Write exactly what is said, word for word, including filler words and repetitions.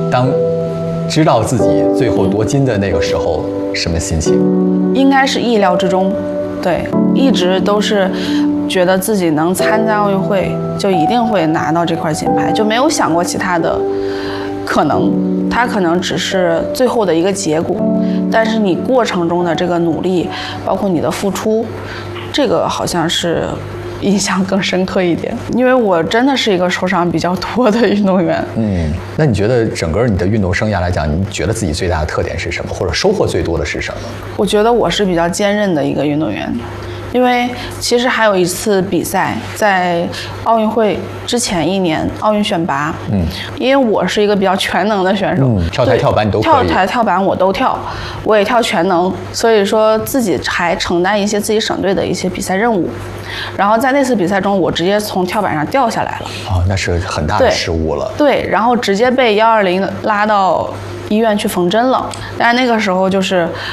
当知道自己最后夺金的那个时候，什么心情？ 应该是意料之中，对，一直都是觉得自己能参加奥运会，就一定会拿到这块金牌，就没有想过其他的可能。它可能只是最后的一个结果，但是你过程中的这个努力，包括你的付出，这个好像是印象更深刻一点，因为我真的是一个受伤比较多的运动员。 嗯，那你觉得整个你的运动生涯来讲，你觉得自己最大的特点是什么，或者收获最多的是什么？ 我觉得我是比较坚韧的一个运动员。因为其实还有一次比赛，在奥运会之前一年，奥运选拔，嗯，因为我是一个比较全能的选手， 嗯，跳台跳板你都可以， 跳台跳板我都跳，我也跳全能，所以说自己还承担一些自己省队的一些比赛任务，然后在那次比赛中，我直接从跳板上掉下来了， 哦，那是很大的失误了， 对，然后直接被幺二零拉到医院去缝针了，但是那个时候就是